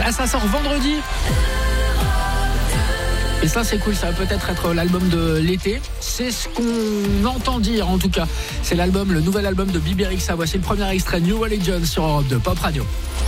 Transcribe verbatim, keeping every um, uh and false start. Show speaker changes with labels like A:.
A: Ah, ça sort vendredi. Et ça c'est cool, ça va peut-être être l'album de l'été. C'est ce qu'on entend dire en tout cas. C'est l'album, le nouvel album de Biberixa. Voici le premier extrait, New Religion sur Europe deux Pop Radio.